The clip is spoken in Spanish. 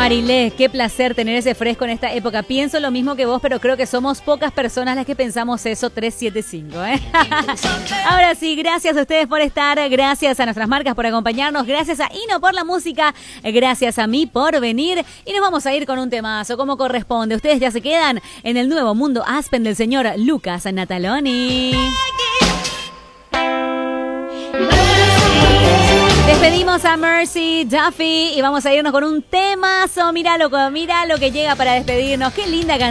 Marilé, qué placer tener ese fresco en esta época. Pienso lo mismo que vos, pero creo que somos pocas personas las que pensamos eso. 375, ¿eh? Ahora sí, gracias a ustedes por estar, gracias a nuestras marcas por acompañarnos, gracias a Ino por la música, gracias a mí por venir y nos vamos a ir con un temazo como corresponde. Ustedes ya se quedan en el nuevo mundo Aspen del señor Lucas Nataloni. Despedimos a Mercy, Duffy y vamos a irnos con un temazo. Mira lo que llega para despedirnos. Qué linda canción.